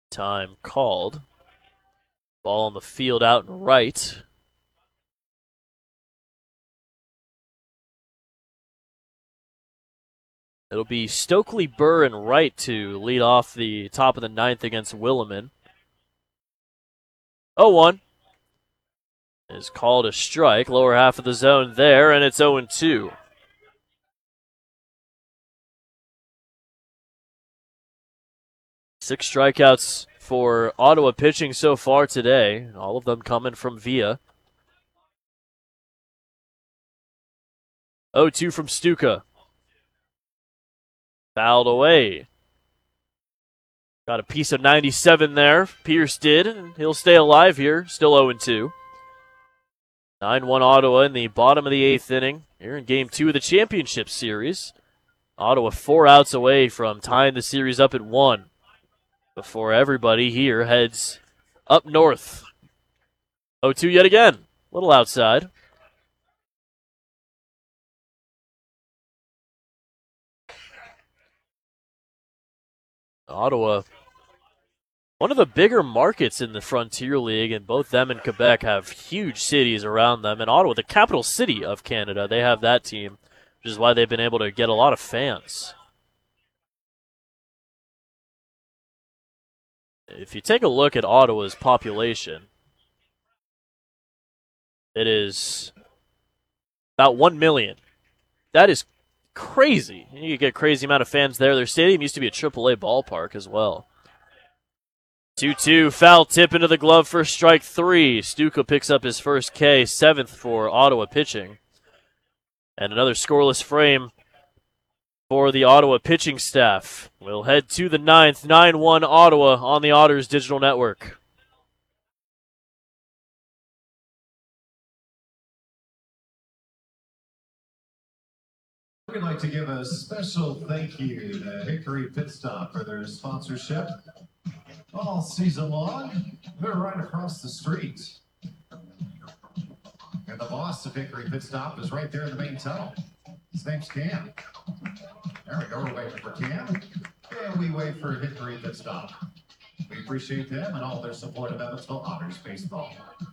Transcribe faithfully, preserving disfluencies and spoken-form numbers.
Time called. Ball on the field out and right. It'll be Stokely, Burr, and Wright to lead off the top of the ninth against Williman. oh one is called a strike. Lower half of the zone there, and it's oh two. Six strikeouts for Ottawa pitching so far today, all of them coming from Via. oh two from Stuka. Fouled away. Got a piece of ninety-seven there. Pierce did, and he'll stay alive here. Still oh two. nine one Ottawa in the bottom of the eighth inning. Here in game two of the championship series. Ottawa four outs away from tying the series up at one before everybody here heads up north. oh two yet again. A little outside. Ottawa, one of the bigger markets in the Frontier League, and both them and Quebec have huge cities around them. And Ottawa, the capital city of Canada, they have that team, which is why they've been able to get a lot of fans. If you take a look at Ottawa's population, it is about one million. That is crazy. You get a crazy amount of fans there. Their stadium used to be a triple A ballpark as well. two two, foul tip into the glove for strike three. Stuka picks up his first K, seventh for Ottawa pitching. And another scoreless frame for the Ottawa pitching staff. We'll head to the ninth, nine one Ottawa on the Otters Digital Network. We'd like to give a special thank you to Hickory Pit Stop for their sponsorship all season long. They're right across the street. And the boss of Hickory Pit Stop is right there in the main tunnel. His name's Cam. There we go, we're waiting for Cam. And we wait for Hickory Pit Stop. We appreciate them and all their support of Evansville Otters baseball.